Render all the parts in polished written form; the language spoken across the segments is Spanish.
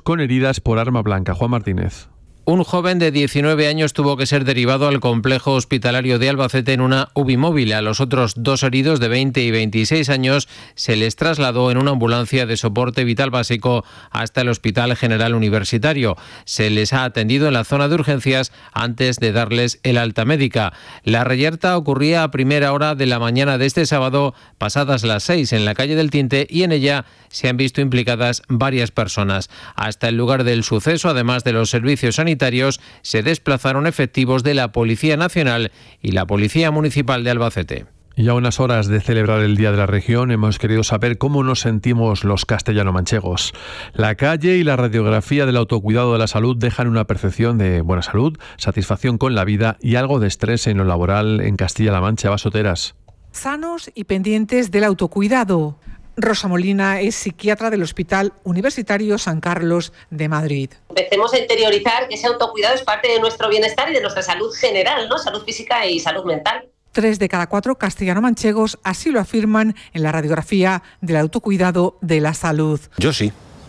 con heridas por arma blanca. Juan Martínez. Un joven de 19 años tuvo que ser derivado al complejo hospitalario de Albacete en una UBI móvil. A los otros dos heridos de 20 y 26 años se les trasladó en una ambulancia de soporte vital básico hasta el Hospital General Universitario. Se les ha atendido en la zona de urgencias antes de darles el alta médica. La reyerta ocurría a primera hora de la mañana de este sábado, pasadas las 6, en la calle del Tinte, y en ella se han visto implicadas varias personas. Hasta el lugar del suceso, además de los servicios sanitarios, se desplazaron efectivos de la Policía Nacional y la Policía Municipal de Albacete. Y a unas horas de celebrar el Día de la Región hemos querido saber cómo nos sentimos los castellano-manchegos. La calle y la radiografía del autocuidado de la salud dejan una percepción de buena salud, satisfacción con la vida y algo de estrés en lo laboral en Castilla-La Mancha. Basoteras. Sanos y pendientes del autocuidado. Rosa Molina es psiquiatra del Hospital Universitario San Carlos de Madrid. Empecemos a interiorizar que ese autocuidado es parte de nuestro bienestar y de nuestra salud general, ¿no? Salud física y salud mental. 3 de cada 4 castellano-manchegos así lo afirman en la radiografía del autocuidado de la salud. Yo sí.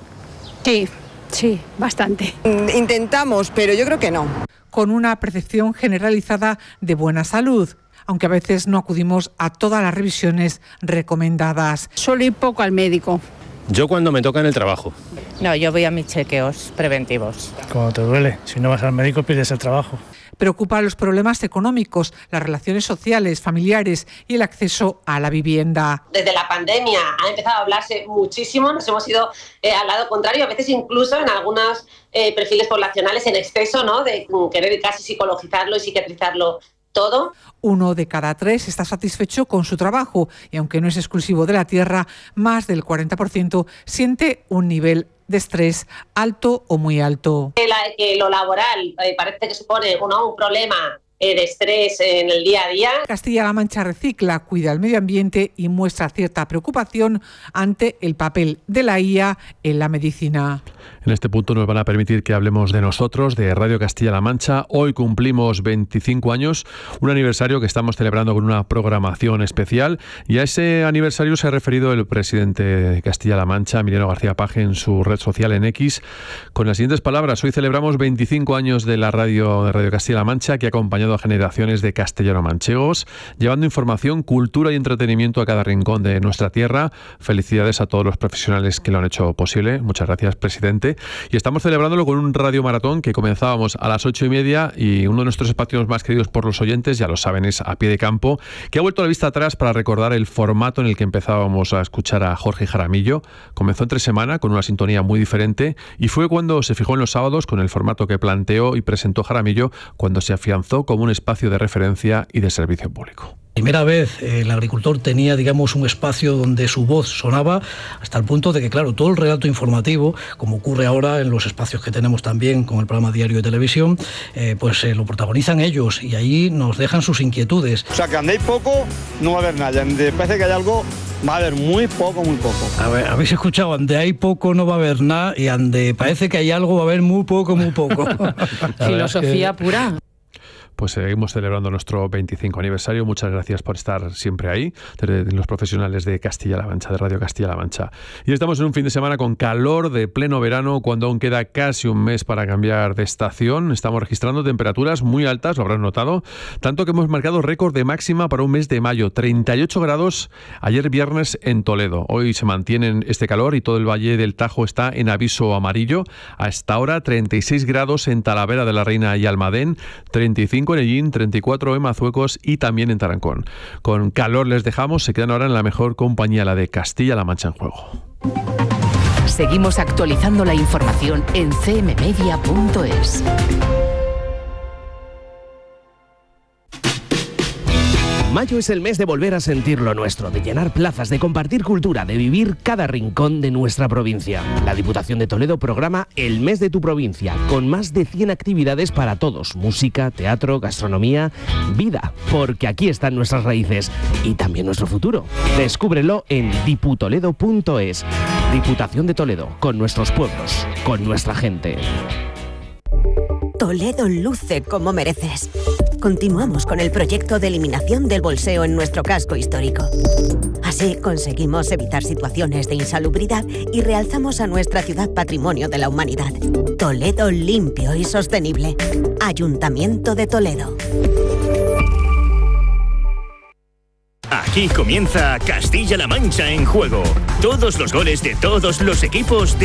Sí, bastante. Intentamos, pero yo creo que no. Con una percepción generalizada de buena salud, aunque a veces no acudimos a todas las revisiones recomendadas. Suelo ir poco al médico. Yo cuando me toca en el trabajo. No, yo voy a mis chequeos preventivos. Cuando te duele, si no vas al médico pierdes el trabajo. Preocupan los problemas económicos, las relaciones sociales, familiares y el acceso a la vivienda. Desde la pandemia ha empezado a hablarse muchísimo, nos hemos ido al lado contrario, a veces incluso en algunos perfiles poblacionales en exceso, ¿no? De querer casi psicologizarlo y psiquiatrizarlo todo. 1 de cada 3 está satisfecho con su trabajo y aunque no es exclusivo de la tierra, más del 40% siente un nivel de estrés alto o muy alto. Que lo laboral parece que supone un problema de estrés en el día a día. Castilla-La Mancha recicla, cuida el medio ambiente y muestra cierta preocupación ante el papel de la IA en la medicina. En este punto nos van a permitir que hablemos de nosotros, de Radio Castilla-La Mancha. Hoy cumplimos 25 años, un aniversario que estamos celebrando con una programación especial, y a ese aniversario se ha referido el presidente de Castilla-La Mancha, Emiliano García Paje, en su red social en X, con las siguientes palabras: hoy celebramos 25 años de la radio de Radio Castilla-La Mancha, que ha acompañado a generaciones de castellano-manchegos, llevando información, cultura y entretenimiento a cada rincón de nuestra tierra. Felicidades a todos los profesionales que lo han hecho posible. Muchas gracias, presidente. Y estamos celebrándolo con un radio maratón que comenzábamos a las 8:30, y uno de nuestros espacios más queridos por los oyentes, ya lo saben, es A Pie de Campo, que ha vuelto la vista atrás para recordar el formato en el que empezábamos a escuchar a Jorge Jaramillo. Comenzó entre semana con una sintonía muy diferente y fue cuando se fijó en los sábados con el formato que planteó y presentó Jaramillo, cuando se afianzó como un espacio de referencia y de servicio público. Primera vez el agricultor tenía, digamos, un espacio donde su voz sonaba, hasta el punto de que, claro, todo el relato informativo, como ocurre ahora en los espacios que tenemos también con el programa diario de televisión, pues lo protagonizan ellos y ahí nos dejan sus inquietudes. O sea, que andéis poco, no va a haber nada. Donde parece que hay algo, va a haber muy poco, muy poco. A ver, habéis escuchado, donde hay poco no va a haber nada, y donde parece que hay algo va a haber muy poco, muy poco. Filosofía pura. Pues seguimos celebrando nuestro 25 aniversario. Muchas gracias por estar siempre ahí, desde los profesionales de Castilla-La Mancha, de Radio Castilla-La Mancha. Y estamos en un fin de semana con calor de pleno verano, cuando aún queda casi un mes para cambiar de estación. Estamos registrando temperaturas muy altas, lo habrán notado, tanto que hemos marcado récord de máxima para un mes de mayo, 38 grados ayer viernes en Toledo. Hoy se mantiene este calor y todo el Valle del Tajo está en aviso amarillo. Hasta ahora 36 grados en Talavera de la Reina y Almadén, 35 en Ellín, 34 en Mazuecos y también en Tarancón. Con calor les dejamos, se quedan ahora en la mejor compañía, la de Castilla-La Mancha en Juego. Seguimos actualizando la información en cmmedia.es. Mayo es el mes de volver a sentir lo nuestro, de llenar plazas, de compartir cultura, de vivir cada rincón de nuestra provincia. La Diputación de Toledo programa El Mes de tu Provincia, con más de 100 actividades para todos: música, teatro, gastronomía, vida, porque aquí están nuestras raíces y también nuestro futuro. Descúbrelo en diputoledo.es. Diputación de Toledo, con nuestros pueblos, con nuestra gente. Toledo luce como mereces. continuamos con el proyecto de eliminación del bolseo en nuestro casco histórico. Así conseguimos evitar situaciones de insalubridad y realzamos a nuestra ciudad patrimonio de la humanidad. Toledo limpio y sostenible. Ayuntamiento de Toledo. Aquí comienza Castilla-La Mancha en juego. Todos los goles de todos los equipos de